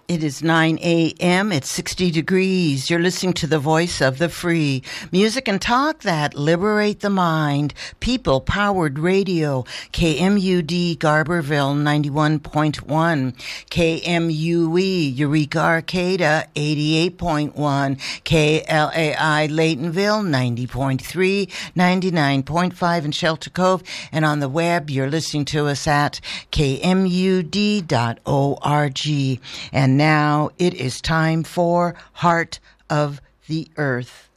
It is 9 a.m. It's 60 degrees. You're listening to the voice of the free. Music and talk that liberate the mind. People-powered radio. KMUD Garberville 91.1. KMUE Eureka Arcata 88.1. KLAI Laytonville 90.3, 99.5 in Shelter Cove. And on the web, you're listening to us at kmud.org. And now it is time for Heart of the Earth.